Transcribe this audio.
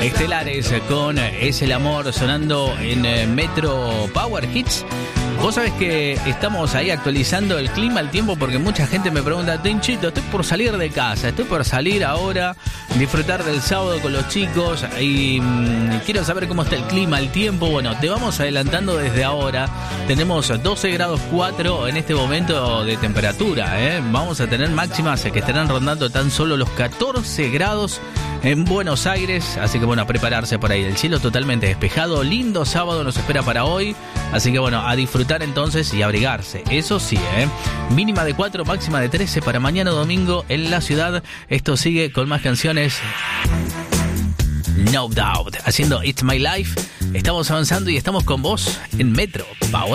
Estelares con Es el Amor sonando en Metro Power Hits. Vos sabés que estamos ahí actualizando el clima, el tiempo, porque mucha gente me pregunta: Tinchito, estoy por salir de casa, estoy por salir ahora, disfrutar del sábado con los chicos y quiero saber cómo está el clima, el tiempo. Bueno, te vamos adelantando desde ahora. Tenemos 12 grados 4 en este momento de temperatura, Vamos a tener máximas que estarán rondando tan solo los 14 grados en Buenos Aires, así que bueno, a prepararse por ahí. El cielo totalmente despejado, lindo sábado nos espera para hoy, así que bueno, a disfrutar entonces y abrigarse, eso sí, mínima de 4, máxima de 13 para mañana domingo en la ciudad. Esto sigue con más canciones. No Doubt, haciendo It's My Life. Estamos avanzando y estamos con vos en Metro Power.